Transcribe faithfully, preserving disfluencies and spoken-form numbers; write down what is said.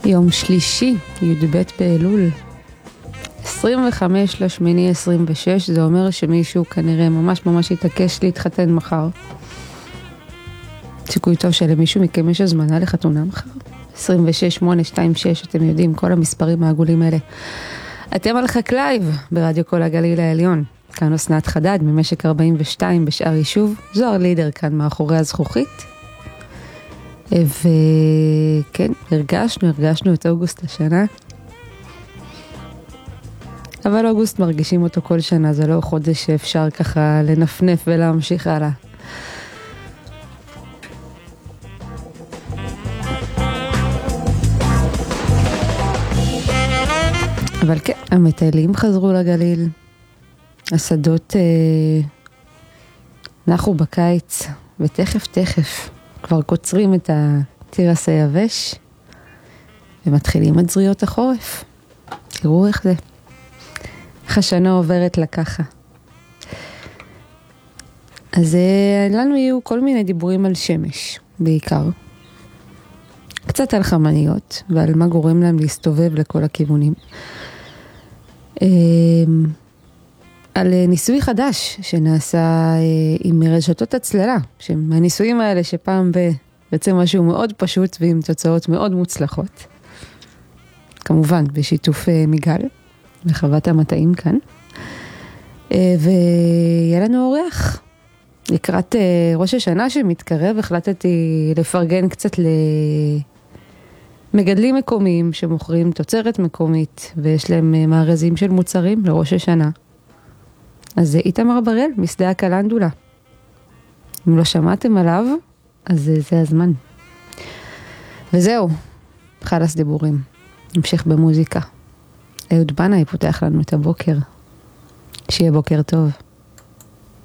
יום שלישי, י"ב באלול, עשרים וחמישה לשמיני עשרים ושש, זה אומר שמישהו כנראה ממש ממש יתעקש להתחתן מחר. סיכוי טוב שלמישהו מכם יש הזמנה לחתונה מחר. עשרים ושש שמונה שתיים שש, אתם יודעים, כל המספרים העגולים האלה. אתם על חקלייב ברדיו כל הגליל העליון. כאן אסנת חדד ממשק ארבעים ושתיים בשאר יישוב. זוהר לידר כאן מאחורי הזכוכית. וכן, הרגשנו, הרגשנו את אוגוסט השנה. אבל אוגוסט מרגישים אותו כל שנה, זה לא חודש שאפשר ככה לנפנף ולהמשיך הלאה. אבל כן, המטיילים חזרו לגליל, השדות אה, נחו בקיץ, ותכף תכף כבר קוצרים את התירס היבש, ומתחילים את זריות החורף. תראו איך זה. איך השנה עוברת לככה. אז אה, לנו יהיו כל מיני דיבורים על שמש, בעיקר. קצת על חמניות, ועל מה גורם להם להסתובב לכל הכיוונים. על ניסוי חדש שנעשה עם רשתות הצללה, מהניסויים האלה שפעם בעצם משהו מאוד פשוט ועם תוצאות מאוד מוצלחות. כמובן, בשיתוף מיגל, בחוות המטעים כאן. ויהיה לנו אורח. לקראת ראש השנה שמתקרב, החלטתי לפרגן קצת ל... מגדלים מקומיים שמוכרים תוצרת מקומית, ויש להם מארזים של מוצרים לראש השנה. אז זה איתמר בראל, משדה הקלנדולה. אם לא שמעתם עליו, אז זה, זה הזמן. וזהו, חלס דיבורים. נמשיך במוזיקה. אהוד בנאי פותח לנו את הבוקר. שיהיה בוקר טוב.